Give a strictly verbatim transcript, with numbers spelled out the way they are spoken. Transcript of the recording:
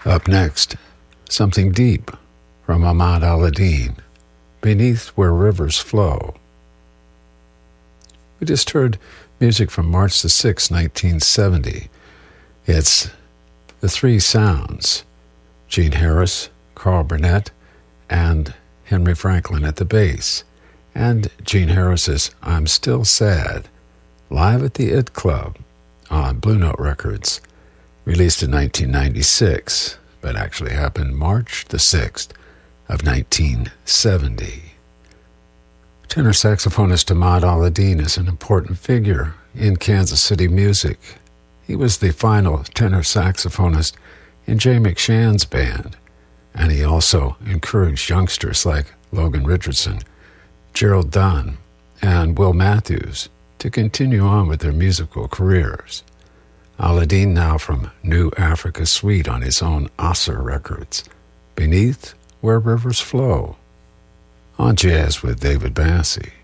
Up next, something deep from Ahmad Al-Addin, Beneath Where Rivers Flow. We just heard music from March the sixth, nineteen seventy. It's The Three Sounds, Gene Harris, Carl Burnett, and Henry Franklin at the bass, and Gene Harris's I'm Still Sad, live at the It Club on Blue Note Records, released in nineteen ninety-six, but actually happened March the sixth of nineteen seventy. Tenor saxophonist Ahmad Al-Addin is an important figure in Kansas City music. He was the final tenor saxophonist in Jay McShann's band, and he also encouraged youngsters like Logan Richardson, Gerald Dunn, and Will Matthews to continue on with their musical careers. Al-Addin now from New Africa Suite on his own Osser Records, Beneath Where Rivers Flow, on Jazz with David Bassey.